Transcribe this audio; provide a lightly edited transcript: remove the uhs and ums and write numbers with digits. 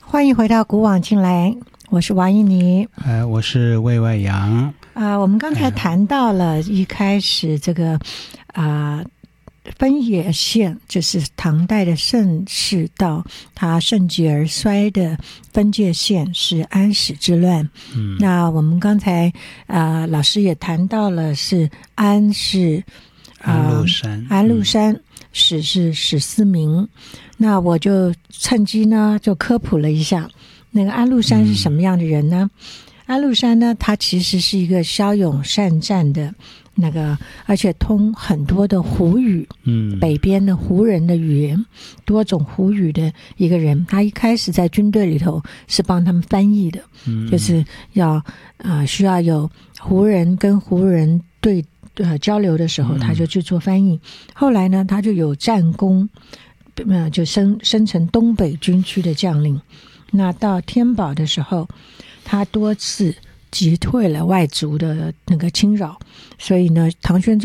欢迎回到古往今来，我是王印妮。 我是魏外阳。 我们刚才谈到了一开始这个分野县，就是唐代的盛世到它盛极而衰的分界线是安史之乱。那我们刚才老师也谈到了是安是安禄山，史是史思明。那我就趁机呢就科普了一下，那个安禄山是什么样的人呢？安禄山呢，他其实是一个骁勇善战的那个，而且通很多的胡语，北边的胡人的语言，多种胡语的一个人。他一开始在军队里头是帮他们翻译的，就是要需要有胡人跟胡人交流的时候，他就去做翻译。后来呢，他就有战功，就升成东北军区的将领。那到天宝的时候，他多次击退了外族的那个侵扰，所以呢，唐玄宗